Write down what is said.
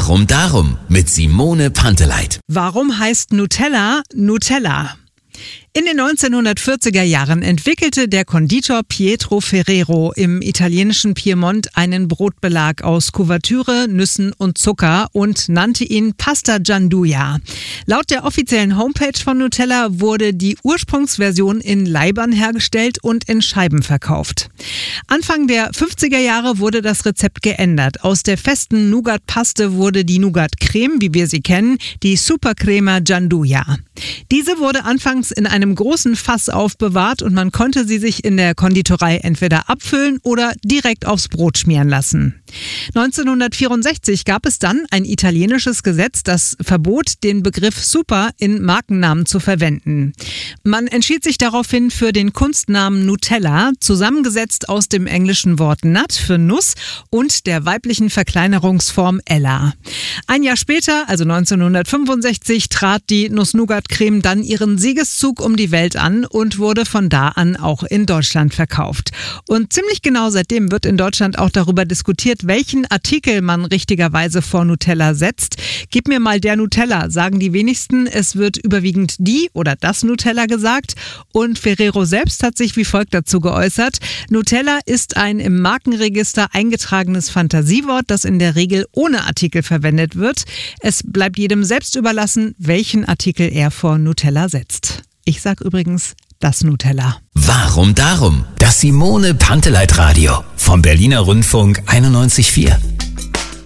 Warum darum? Mit Simone Panteleit. Warum heißt Nutella Nutella? In den 1940er Jahren entwickelte der Konditor Pietro Ferrero im italienischen Piemont einen Brotbelag aus Kuvertüre, Nüssen und Zucker und nannte ihn Pasta Gianduja. Laut der offiziellen Homepage von Nutella wurde die Ursprungsversion in Laibern hergestellt und in Scheiben verkauft. Anfang der 50er Jahre wurde das Rezept geändert. Aus der festen Nougat-Paste wurde die Nougat-Creme, wie wir sie kennen, die Supercrema Gianduja. Diese wurde anfangs in einem großen Fass aufbewahrt und man konnte sie sich in der Konditorei entweder abfüllen oder direkt aufs Brot schmieren lassen. 1964 gab es dann ein italienisches Gesetz, das verbot, den Begriff Super in Markennamen zu verwenden. Man entschied sich daraufhin für den Kunstnamen Nutella, zusammengesetzt aus dem englischen Wort Nut für Nuss und der weiblichen Verkleinerungsform Ella. Ein Jahr später, also 1965, trat die Nuss-Nougat-Creme dann ihren Siegeszug um die Welt an und wurde von da an auch in Deutschland verkauft. Und ziemlich genau seitdem wird in Deutschland auch darüber diskutiert, welchen Artikel man richtigerweise vor Nutella setzt. Gib mir mal der Nutella, sagen die wenigsten. Es wird überwiegend die oder das Nutella gesagt. Und Ferrero selbst hat sich wie folgt dazu geäußert: Nutella ist ein im Markenregister eingetragenes Fantasiewort, das in der Regel ohne Artikel verwendet wird. Es bleibt jedem selbst überlassen, welchen Artikel er vor Nutella setzt. Ich sag übrigens das Nutella. Warum darum? Das Simone Panteleit Radio vom Berliner Rundfunk 91,4.